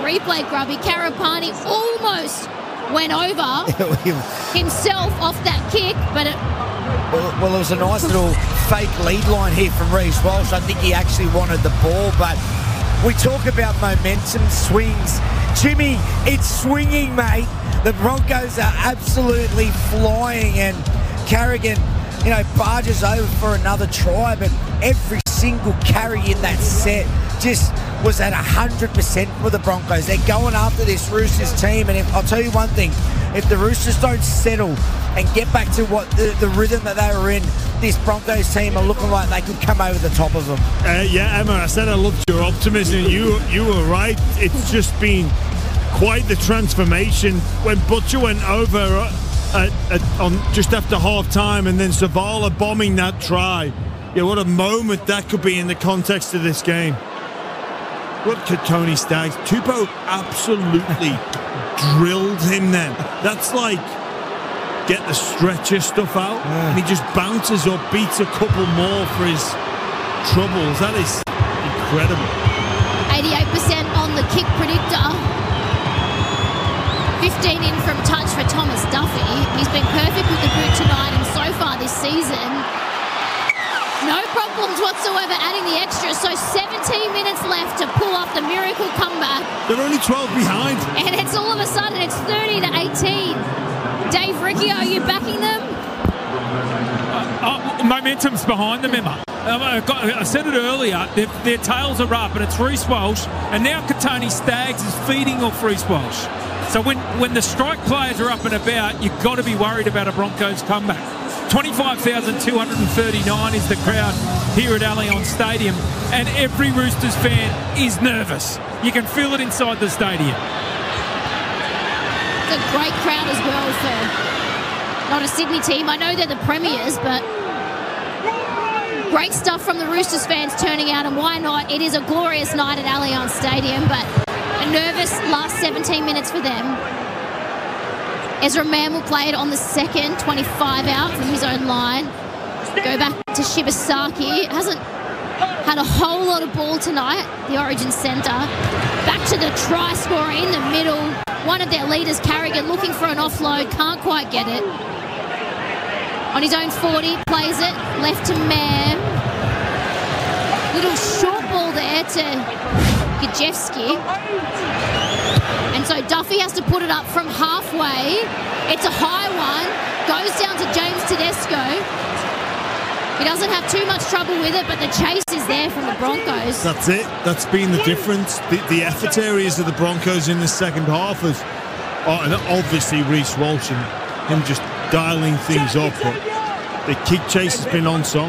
replay, Grubby. Karapani almost went over himself off that kick, but Well, it was a nice little fake lead line here from Reece Walsh. I think he actually wanted the ball, but we talk about momentum swings. Jimmy, it's swinging, mate. The Broncos are absolutely flying, and Carrigan, barges over for another try, but every single carry in that set just was at 100% for the Broncos. They're going after this Roosters team, and I'll tell you one thing, if the Roosters don't settle and get back to what the rhythm that they were in, this Broncos team are looking like they could come over the top of them. Yeah, Emma, I said I loved your optimism. You were right. It's just been quite the transformation. When Butcher went over on just after half-time, and then Zavala bombing that try. Yeah, what a moment that could be in the context of this game. What could Tony Staggs? Tupou absolutely drilled him then. That's like get the stretcher stuff out, and he just bounces up, beats a couple more for his troubles. That is incredible. 88% on the kick predictor. 15 in from touch for Thomas Duffy. He's been perfect with the boot tonight and so far this season. No problems whatsoever adding the extra, so 17 minutes left to pull off the miracle comeback. They're only 12 behind. And it's all of a sudden, it's 30-18. Dave Riccio, are you backing them? Momentum's behind them, Emma. I said it earlier, their tails are up, and it's Reece Walsh, and now Tony Staggs is feeding off Reece Walsh. So when the strike players are up and about, you've got to be worried about a Broncos comeback. 25,239 is the crowd here at Allianz Stadium, and every Roosters fan is nervous. You can feel it inside the stadium. It's a great crowd as well for not a Sydney team. I know they're the premiers, but great stuff from the Roosters fans turning out, and why not? It is a glorious night at Allianz Stadium, but a nervous last 17 minutes for them. Ezra Mann will play it on the second, 25 out from his own line. Go back to Shibasaki. Hasn't had a whole lot of ball tonight, the Origin centre. Back to the try scorer in the middle. One of their leaders, Carrigan, looking for an offload. Can't quite get it. On his own 40, plays it. Left to Mann. Little short ball there to Gajewski. And so Duffy has to put it up from halfway. It's a high one. Goes down to James Tedesco. He doesn't have too much trouble with it, but the chase is there from the Broncos. That's it. That's been the difference. The effort areas of the Broncos in the second half and obviously Reece Walsh and him just dialing things up. But the kick chase has been on song.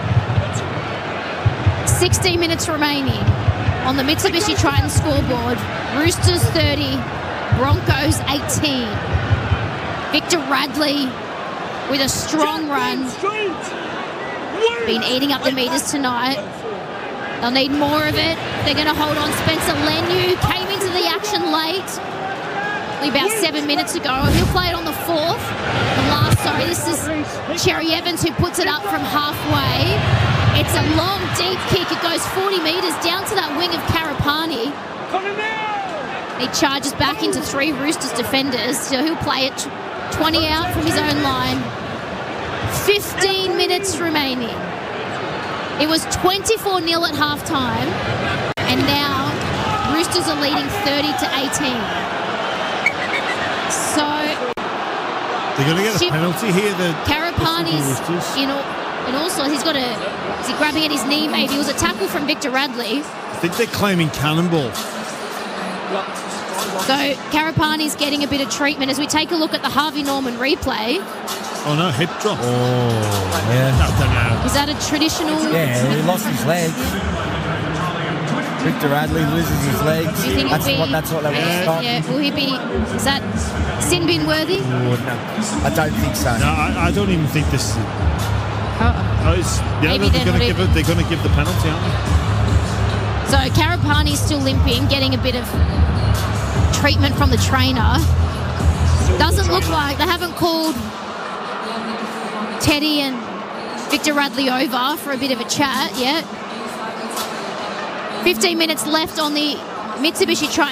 16 minutes remaining on the Mitsubishi Triton scoreboard. Roosters 30, Broncos 18. Victor Radley with a strong run. Been eating up the metres tonight. They'll need more of it. They're going to hold on. Spencer Leniu came into the action late. Only about 7 minutes ago. He'll play it on the fourth. This is Cherry Evans who puts it up from halfway. It's a long, deep kick. It goes 40 metres down to that wing of Karapani. He charges back into three Roosters defenders, so he'll play it 20 out from his own line. 15 minutes remaining. It was 24-0 at halftime, and now Roosters are leading 30-18. So they're going to get a penalty here. Karapani's in all sorts. Is he grabbing at his knee maybe? It was a tackle from Victor Radley. I think they're claiming cannonball. So Karapani's getting a bit of treatment as we take a look at the Harvey Norman replay. Oh no, hip drop. Oh, yeah. I don't know. Is that a traditional? Yeah, he lost his legs. Victor Radley loses his legs. Do you think that's what they want to stop. Yeah, will he be? Is that sin bin worthy? Oh, no, I don't think so. No, I don't even think this. Maybe they're going to give the penalty, aren't they? So Karapani's still limping, getting a bit of treatment from the trainer. Doesn't look like they haven't called Teddy and Victor Radley over for a bit of a chat yet. 15 minutes left on the Mitsubishi Triton